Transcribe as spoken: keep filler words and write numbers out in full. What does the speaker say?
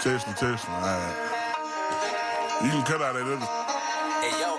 Tesla, Tesla. All right. You can cut out that other. Hey, yo.